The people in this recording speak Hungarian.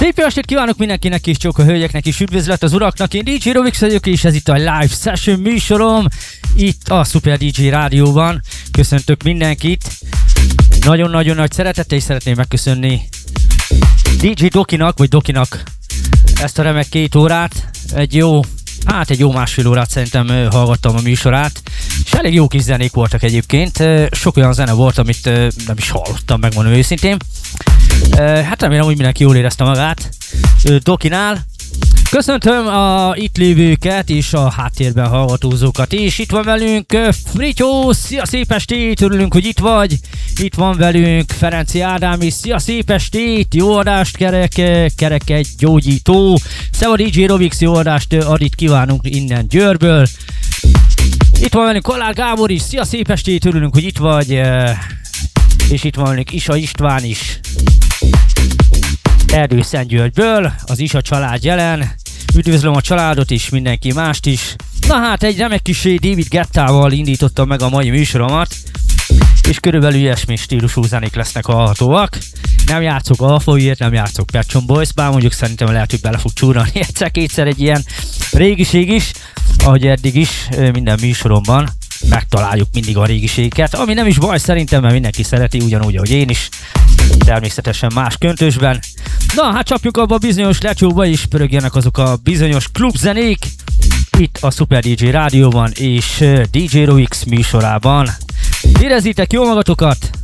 Szép jó estét kívánok mindenkinek és csak a hölgyeknek is, üdvözlet az uraknak. Én DJ Rovix vagyok, és ez itt a Live Session műsorom itt a Super DJ Rádióban. Köszöntök mindenkit. Nagyon-nagyon nagy szeretettel és szeretném megköszönni DJ Dokinak, vagy Dokinak ezt a remek 2 órát. Egy jó másfél órát szerintem hallgattam a műsorát, és elég jó kis zenék voltak egyébként. Sok olyan zene volt, amit nem is hallottam, megmondom őszintén. Hát remélem, hogy mindenki jól érezte magát Dokinál. Köszöntöm a itt lévőket és a háttérben hallgatózókat is. Itt van velünk Frityó, szia szép estét, örülünk, hogy itt vagy. Itt van velünk Ferenci Ádám is, szia szép estét, jó adást kerek egy gyógyító. Szeva DJ Rovix, jó adást adit kívánunk innen Győrből. Itt van velünk Kollár Gábor is, szia szép estét, örülünk, hogy itt vagy. És itt van velünk Isa István is. Erdőszentgyörgyből, az Isa család jelen. Üdvözlöm a családot is, mindenki mást is. Na hát, egy remek kis David Guettával indítottam meg a mai műsoromat, és körülbelül ilyesmi stílusú zenék lesznek hallhatóak. Nem játszok Alphaville-t, nem játszok Pet Shop Boys, bár mondjuk szerintem lehet, hogy bele fog csúrani egyszer-kétszer egy ilyen régiség is, ahogy eddig is minden műsoromban. Megtaláljuk mindig a régiségeket, ami nem is baj szerintem, mert mindenki szereti, ugyanúgy, ahogy én is. Természetesen más köntösben. Na, hát csapjuk abba a bizonyos lecsóba is, pörögjenek azok a bizonyos klubzenék. Itt a Super DJ Rádióban és DJ Rovix műsorában. Érezzétek jól magatokat!